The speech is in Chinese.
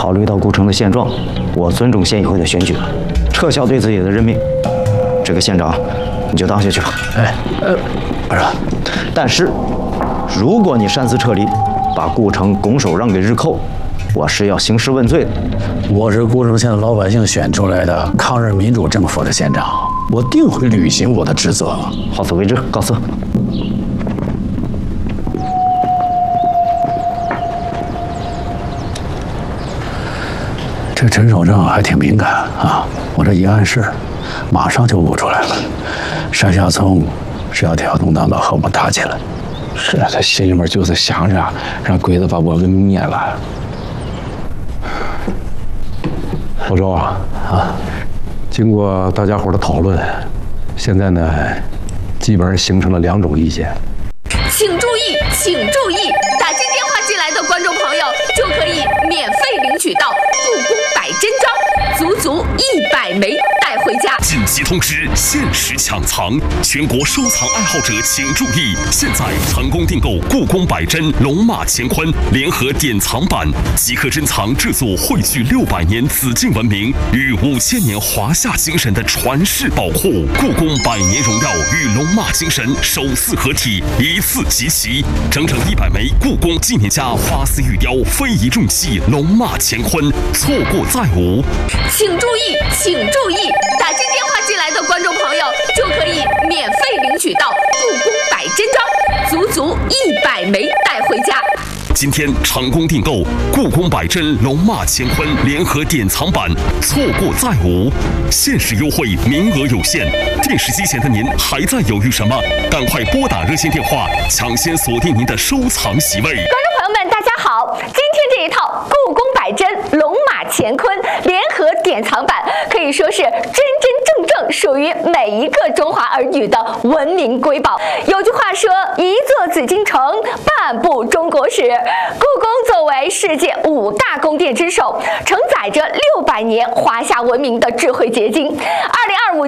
考虑到故城的现状，我尊重县议会的选举，撤销对自己的任命。这个县长，你就当下去吧。不是，但是，如果你擅自撤离，把故城拱手让给日寇，我是要兴师问罪的。 我是故城县的老百姓选出来的抗日民主政府的县长，我定会履行我的职责。 好自为之，告辞。 这陈守正还挺敏感啊！我这一暗示，马上就悟出来了。单夏聪是要挑动党和我们打起来。 是啊，他心里面就是想着让鬼子把我给灭了。老周啊，经过大家伙的讨论，现在呢，基本上形成了2种意见。 请注意，请注意，打进电话进来的观众朋友就可以免费领取到故宫百珍装，足足100枚带回家。 紧急通知：限时抢藏，全国收藏爱好者请注意！现在成功订购故宫百珍龙马乾坤联合典藏版，即刻珍藏这座汇聚600年紫禁文明与5000年华夏精神的传世宝库。故宫100年荣耀与龙马精神首次合体，一次集齐，整整100枚故宫纪念家花丝玉雕非遗重器龙马乾坤，错过再无。 请注意，请注意，打进电话进来的观众朋友就可以免费领取到故宫百珍装，足足100枚带回家。 今天成功订购故宫百珍龙马乾坤联合典藏版，错过再无，限时优惠，名额有限。电视机前的您还在犹豫什么？赶快拨打热线电话，抢先锁定您的收藏席位。 观众朋友们，大家好！今天这一套故宫百珍龙马乾坤联合典藏版，可以说是真真正正属于每一个中华儿女的文明瑰宝。有句话说：“一座紫禁城，半部中国史。”故宫作为世界5大宫殿之首，承载着600年华夏文明的智慧结晶。2025